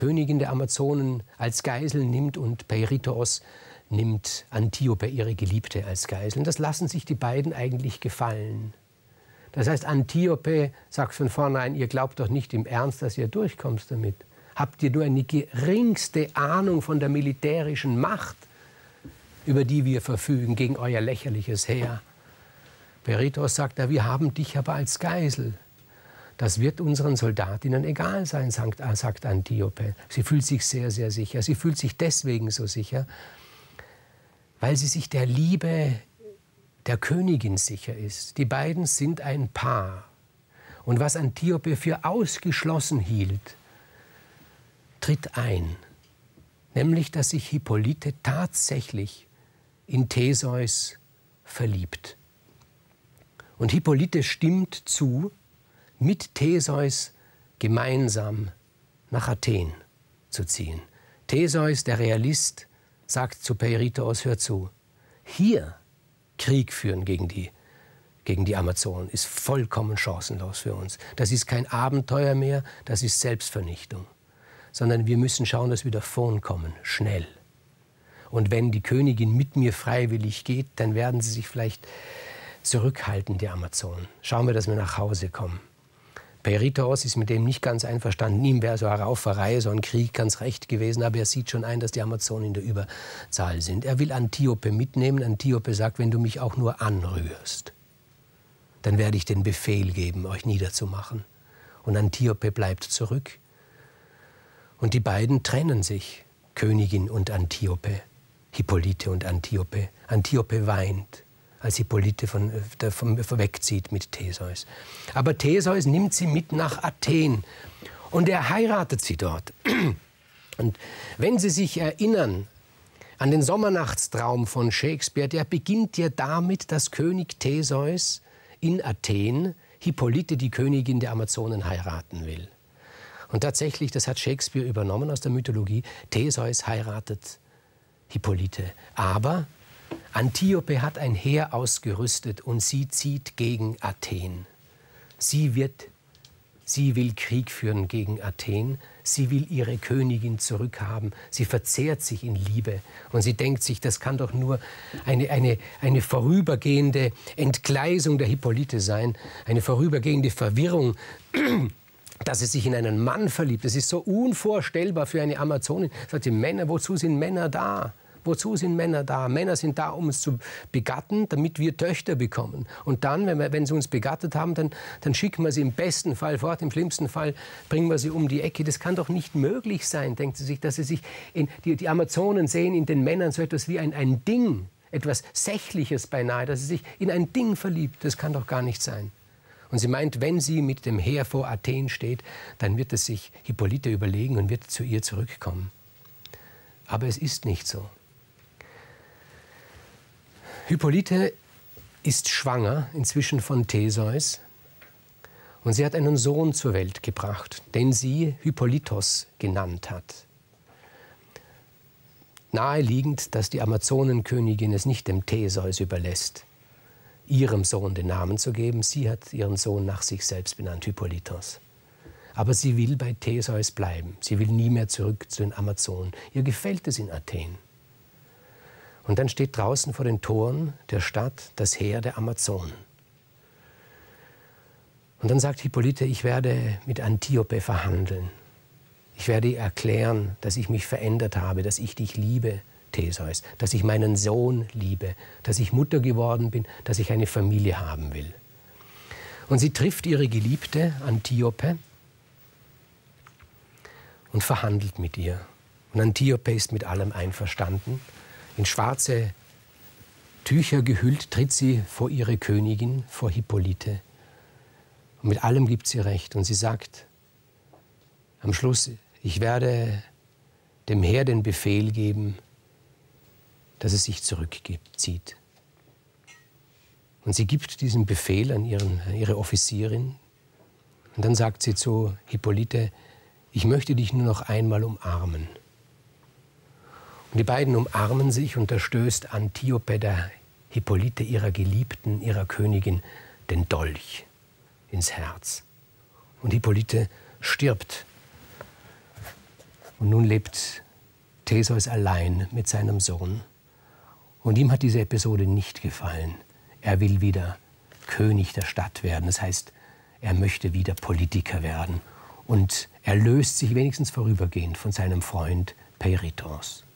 Königin der Amazonen als Geisel nimmt und Peirithoos nimmt Antiope, ihre Geliebte, als Geisel. Das lassen sich die beiden eigentlich gefallen. Das heißt, Antiope sagt von vornherein, ihr glaubt doch nicht im Ernst, dass ihr durchkommt damit. Habt ihr nur eine geringste Ahnung von der militärischen Macht, über die wir verfügen, gegen euer lächerliches Heer? Peirithoos sagt, ja, wir haben dich aber als Geisel. Das wird unseren Soldatinnen egal sein, sagt Antiope. Sie fühlt sich sehr, sehr sicher. Sie fühlt sich deswegen so sicher, weil sie sich der Liebe der Königin sicher ist. Die beiden sind ein Paar. Und was Antiope für ausgeschlossen hielt, tritt ein. Nämlich, dass sich Hippolyte tatsächlich in Theseus verliebt. Und Hippolyte stimmt zu, mit Theseus gemeinsam nach Athen zu ziehen. Theseus, der Realist, sagt zu Peirithoos, hör zu, hier Krieg führen gegen die Amazonen ist vollkommen chancenlos für uns. Das ist kein Abenteuer mehr, das ist Selbstvernichtung. Sondern wir müssen schauen, dass wir davonkommen, schnell. Und wenn die Königin mit mir freiwillig geht, dann werden sie sich vielleicht zurückhalten, die Amazonen. Schauen wir, dass wir nach Hause kommen. Peirithoos ist mit dem nicht ganz einverstanden. Ihm wäre so eine Rauferei, so ein Krieg ganz recht gewesen. Aber er sieht schon ein, dass die Amazonen in der Überzahl sind. Er will Antiope mitnehmen. Antiope sagt, wenn du mich auch nur anrührst, dann werde ich den Befehl geben, euch niederzumachen. Und Antiope bleibt zurück. Und die beiden trennen sich, Königin und Antiope, Hippolyte und Antiope. Antiope weint, als Hippolyte wegzieht mit Theseus. Aber Theseus nimmt sie mit nach Athen und er heiratet sie dort. Und wenn Sie sich erinnern an den Sommernachtstraum von Shakespeare, der beginnt ja damit, dass König Theseus in Athen Hippolyte, die Königin der Amazonen, heiraten will. Und tatsächlich, das hat Shakespeare übernommen aus der Mythologie, Theseus heiratet Hippolyte. Aber Antiope hat ein Heer ausgerüstet und sie zieht gegen Athen. Sie will Krieg führen gegen Athen. Sie will ihre Königin zurückhaben. Sie verzehrt sich in Liebe. Und sie denkt sich, das kann doch nur eine vorübergehende Entgleisung der Hippolyte sein. Eine vorübergehende Verwirrung, dass sie sich in einen Mann verliebt. Das ist so unvorstellbar für eine Amazonin. Sagt sie, Männer, wozu sind Männer da? Wozu sind Männer da? Männer sind da, um uns zu begatten, damit wir Töchter bekommen. Und dann, wenn sie uns begattet haben, dann schicken wir sie im besten Fall fort, im schlimmsten Fall bringen wir sie um die Ecke. Das kann doch nicht möglich sein, denkt sie sich, dass sie sich die Amazonen sehen in den Männern so etwas wie ein Ding, etwas Sächliches beinahe, dass sie sich in ein Ding verliebt. Das kann doch gar nicht sein. Und sie meint, wenn sie mit dem Heer vor Athen steht, dann wird es sich Hippolyte überlegen und wird zu ihr zurückkommen. Aber es ist nicht so. Hippolyte ist schwanger inzwischen von Theseus und sie hat einen Sohn zur Welt gebracht, den sie Hippolytos genannt hat. Naheliegend, dass die Amazonenkönigin es nicht dem Theseus überlässt, ihrem Sohn den Namen zu geben. Sie hat ihren Sohn nach sich selbst benannt, Hippolytos. Aber sie will bei Theseus bleiben. Sie will nie mehr zurück zu den Amazonen. Ihr gefällt es in Athen. Und dann steht draußen vor den Toren der Stadt das Heer der Amazonen. Und dann sagt Hippolyte, ich werde mit Antiope verhandeln. Ich werde ihr erklären, dass ich mich verändert habe, dass ich dich liebe, Theseus, dass ich meinen Sohn liebe, dass ich Mutter geworden bin, dass ich eine Familie haben will. Und sie trifft ihre Geliebte Antiope und verhandelt mit ihr. Und Antiope ist mit allem einverstanden. In schwarze Tücher gehüllt tritt sie vor ihre Königin, vor Hippolyte. Und mit allem gibt sie recht. Und sie sagt am Schluss, ich werde dem Heer den Befehl geben, dass es sich zurückzieht. Und sie gibt diesen Befehl an ihre Offizierin. Und dann sagt sie zu Hippolyte, ich möchte dich nur noch einmal umarmen. Und die beiden umarmen sich und da stößt Antiope, der Hippolyte, ihrer Geliebten, ihrer Königin, den Dolch ins Herz. Und Hippolyte stirbt. Und nun lebt Theseus allein mit seinem Sohn. Und ihm hat diese Episode nicht gefallen. Er will wieder König der Stadt werden. Das heißt, er möchte wieder Politiker werden. Und er löst sich wenigstens vorübergehend von seinem Freund Peirithoos.